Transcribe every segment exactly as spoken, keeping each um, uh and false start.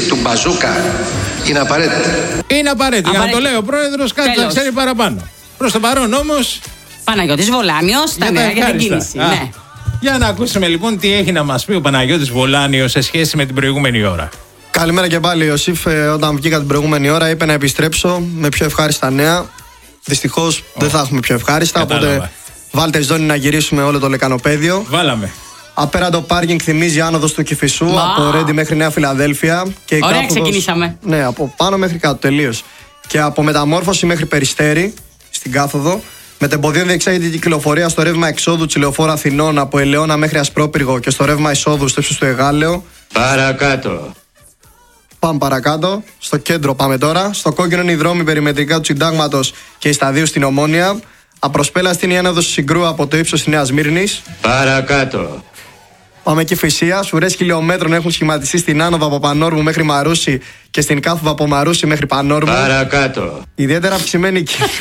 χρήση του μπαζούκα είναι απαραίτητη. Είναι απαραίτητη. Για να το λέει ο πρόεδρος, κάτι θα ξέρει παραπάνω. Προς το παρόν όμως. Παναγιώτης Βολάνιος, τα νέα για την κίνηση. Ναι. Για να ακούσουμε λοιπόν τι έχει να μας πει ο Παναγιώτης Βολάνιος σε σχέση με την προηγούμενη ώρα. Καλημέρα και πάλι, Ιωσήφ. Όταν βγήκα την προηγούμενη ώρα, είπε να επιστρέψω με πιο ευχάριστα νέα. Δυστυχώς oh. δεν θα έχουμε πιο ευχάριστα. Κατάλαβα. Οπότε βάλτε ζώνη να γυρίσουμε όλο το λεκανοπέδιο. Βάλαμε. Απέραντο πάρκινγκ θυμίζει άνοδος του Κηφισού, wow. από Ρέντι μέχρι Νέα Φιλαδέλφια. Και ωραία, κάθοδος, ξεκινήσαμε. Ναι, από πάνω μέχρι κάτω, τελείως. Και από Μεταμόρφωση μέχρι Περιστέρι, στην κάθοδο. Μετεμποδίων διεξάγεται η κυκλοφορία στο ρεύμα εξόδου της Λεωφόρου Αθηνών από Ελαιώνα μέχρι Ασπρόπυργο και στο ρεύμα εισόδου στο ύψος του Εγάλεο. Παρακάτω. Πάμε παρακάτω. Στο κέντρο πάμε τώρα. Στο κόκκινο είναι οι δρόμοι περιμετρικά του Συντάγματος και οι σταδίου στην Ομόνια. Απροσπέλαστη είναι η άνοδος Συγκρού από το ύψος της Νέας Μύρνης. Παρακάτω. Πάμε Κηφισίας. Ουρές χιλιόμετρων έχουν σχηματιστεί στην άνοδο από Πανόρμου μέχρι Μαρούσι και στην κάθοδο από Μαρούσι μέχρι Πανόρμου. Παρακάτω. Ιδιαίτερα αυξημένη κίνηση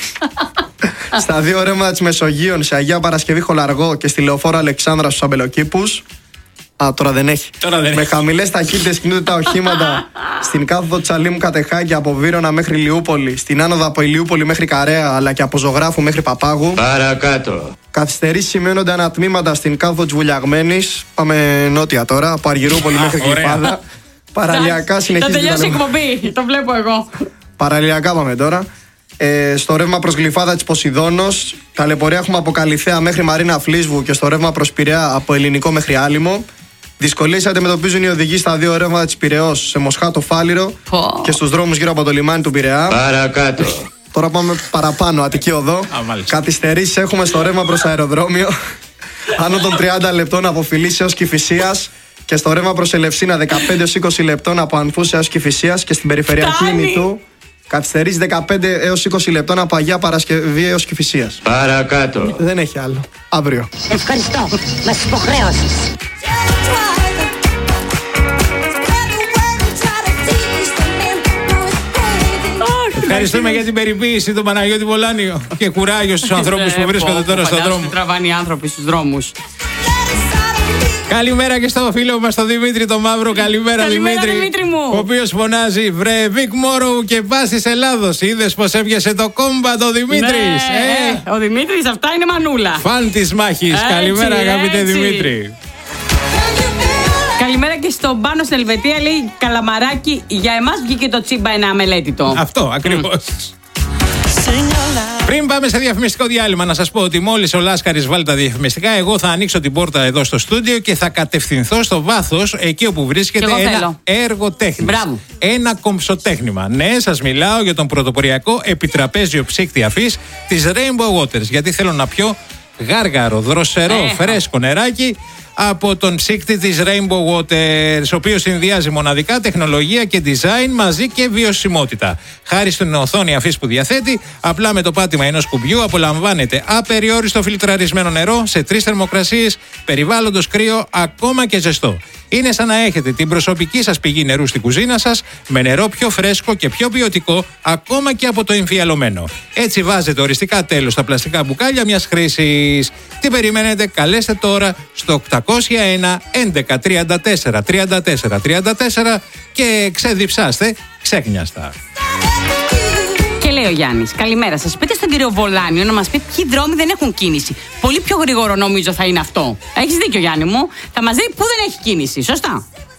στα δύο ρεύματα της Μεσογείων, σε Αγία Παρασκευή Χολαργό και στη Λεωφόρο Αλεξάνδρα στους Αμπελοκήπους. Α, τώρα δεν έχει. Τώρα δεν με έχει. χαμηλές ταχύτητες κινούνται τα οχήματα στην κάθοδο Τσαλίμου Κατεχάκη από Βύρωνα μέχρι Λιούπολη, στην άνοδο από Ηλιούπολη μέχρι Καρέα, αλλά και από Ζωγράφου μέχρι Παπάγου. Παρακάτω. Καθυστερήσεις σημειώνονται ανατμήματα στην κάθοδο της Βουλιαγμένης. Πάμε νότια τώρα, από Αργυρούπολη μέχρι Γλυφάδα. Παραλιακά συνεχίζεται. Θα τελειώσει η εκπομπή, το βλέπω εγώ. Παραλιακά πάμε τώρα. Ε, στο ρεύμα προς Γλυφάδα της Ποσειδώνος. Ταλαιπωρία έχουμε από Καλυθέα μέχρι Μαρίνα Φλίσβου και στο ρεύμα προς Πειραιά από Ελληνικό μέχρι Άλυμο. Δυσκολίες αντιμετωπίζουν οι οδηγοί στα δύο ρεύματα της Πειραιώς, σε Μοσχάτο Φάληρο oh. και στους δρόμους γύρω από το λιμάνι του Πειραιά. Παρακάτω. Τώρα πάμε παραπάνω, Αττική Οδό. Καθυστερήσεις έχουμε στο ρεύμα προς αεροδρόμιο. Άνω των τριάντα λεπτών από Φιλής έως Κηφισίας. Και στο ρεύμα προς Ελευσίνα δεκαπέντε έως είκοσι λεπτών από Ανφούσα έως Κηφισίας. Και στην περιφερειακή Ιμητού καθυστερείς δεκαπέντε έως είκοσι λεπτών από Αγία Παρασκευή έως Κηφισίας. Παρακάτω. Δεν έχει άλλο. Αύριο. Ευχαριστώ. Μας υποχρέωσες. Ευχαριστούμε για την περιποίηση του Παναγιώτη Βολάνιο και κουράγιο στους ανθρώπους που βρίσκονται τώρα στον δρόμο. Τραβάνε οι άνθρωποι στους δρόμους. Καλημέρα και στο φίλο μας τον Δημήτρη τον Μαύρο. Καλημέρα, Καλημέρα Δημήτρη. Δημήτρη μου. Ο οποίος φωνάζει βρε Βικ Μόρου και πάσης Ελλάδος. Είδες πως έπιασε το κόμμπα το Δημήτρης. Ναι, ε. Ο Δημήτρης αυτά είναι μανούλα. Φαν της μάχης. Έτσι, καλημέρα αγαπητέ Δημήτρη. Καλημέρα και στον Πάνο στην Ελβετία. Λέει καλαμαράκι, για εμάς βγήκε το τσίμπα ένα αμελέτητο. Αυτό ακριβώς. Mm. Πριν πάμε σε διαφημιστικό διάλειμμα, να σας πω ότι μόλις ο Λάσκαρης βάλει τα διαφημιστικά, εγώ θα ανοίξω την πόρτα εδώ στο στούντιο και θα κατευθυνθώ στο βάθος, εκεί όπου βρίσκεται ένα θέλω. έργο τέχνης. Μπράβο. Ένα κομψοτέχνημα. Ναι, σας μιλάω για τον πρωτοποριακό επιτραπέζιο ψύκτη αφής της Rainbow Waters. Γιατί θέλω να πιω γάργαρο, δροσερό, ε, φρέσκο νεράκι από τον ψύκτη της Rainbow Waters, ο οποίος συνδυάζει μοναδικά τεχνολογία και design μαζί και βιωσιμότητα. Χάρη στην οθόνη αφής που διαθέτει, απλά με το πάτημα ενός κουμπιού απολαμβάνετε απεριόριστο φιλτραρισμένο νερό σε τρεις θερμοκρασίες, περιβάλλοντος κρύο, ακόμα και ζεστό. Είναι σαν να έχετε την προσωπική σας πηγή νερού στην κουζίνα σας, με νερό πιο φρέσκο και πιο ποιοτικό, ακόμα και από το εμφιαλωμένο. Έτσι βάζετε οριστικά τέλος στα πλαστικά μπουκάλια μιας χρήσης. Τι περιμένετε, καλέστε τώρα στο οκτακόσια ένα έντεκα τριάντα τέσσερα τριάντα τέσσερα τριάντα τέσσερα και ξεδιψάστε ξέχνιαστα. Και λέει ο Γιάννης, καλημέρα σας. Πείτε στον κύριο Βολάνιο να μας πει ποιοι δρόμοι δεν έχουν κίνηση. Πολύ πιο γρήγορο νομίζω θα είναι αυτό. Έχεις δίκιο, Γιάννη μου. Θα μας δει που δεν έχει κίνηση. Σωστά.